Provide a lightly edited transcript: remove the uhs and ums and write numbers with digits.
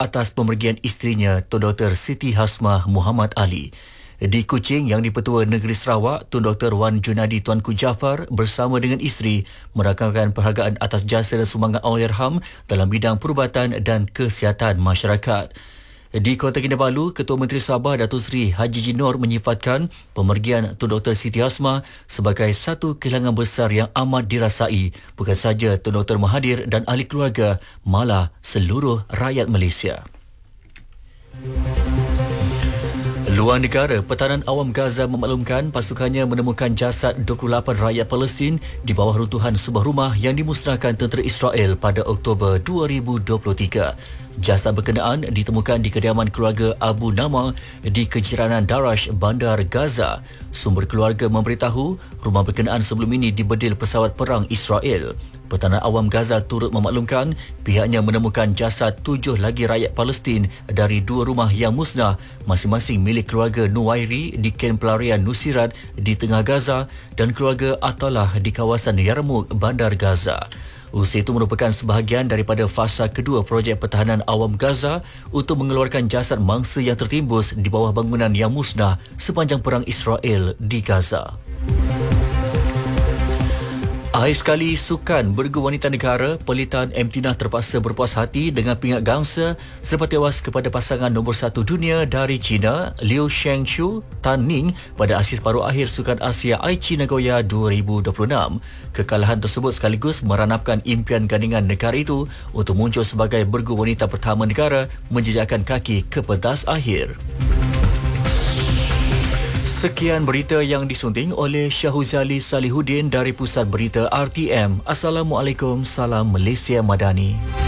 atas pemergian isterinya Tun Dr. Siti Hasmah Muhammad Ali. Di Kuching, Yang di-Pertua Negeri Sarawak, Tun Dr. Wan Junadi Tuanku Jaafar bersama dengan isteri merakamkan perhargaan atas jasa dan sumbangan Allahyarham dalam bidang perubatan dan kesihatan masyarakat. Di Kota Kinabalu, Ketua Menteri Sabah Datuk Seri Haji Jinor menyifatkan pemergian Tun Dr. Siti Hasmah sebagai satu kehilangan besar yang amat dirasai bukan sahaja Tun Dr. Mahathir dan ahli keluarga, malah seluruh rakyat Malaysia. Luar negara, Pertahanan Awam Gaza memaklumkan pasukannya menemukan jasad 28 rakyat Palestin di bawah runtuhan sebuah rumah yang dimusnahkan tentera Israel pada Oktober 2023. Jasad berkenaan ditemukan di kediaman keluarga Abu Nama di Kejiranan Darash, Bandar Gaza. Sumber keluarga memberitahu rumah berkenaan sebelum ini dibedil pesawat perang Israel. Pertahanan Awam Gaza turut memaklumkan pihaknya menemukan jasad 7 lagi rakyat Palestin dari 2 rumah yang musnah, masing-masing milik keluarga Nuwairi di kem pelarian Nusirat di tengah Gaza dan keluarga Atalah di kawasan Yarmouk, Bandar Gaza. Usaha itu merupakan sebahagian daripada fasa kedua projek Pertahanan Awam Gaza untuk mengeluarkan jasad mangsa yang tertimbus di bawah bangunan yang musnah sepanjang perang Israel di Gaza. Akhir sekali, sukan bergu wanita negara Pelitan Emtinah terpaksa berpuas hati dengan pingat gangsa selepas tewas kepada pasangan nombor 1 dunia dari China, Liu Shengshu Tan Ning pada aksi separuh akhir Sukan Asia Aichi Nagoya 2026. Kekalahan tersebut sekaligus meranapkan impian gandingan negara itu untuk muncul sebagai bergu wanita pertama negara menjejakkan kaki ke pentas akhir. Sekian berita yang disunting oleh Syahuzali Salihuddin dari Pusat Berita RTM. Assalamualaikum, salam Malaysia Madani.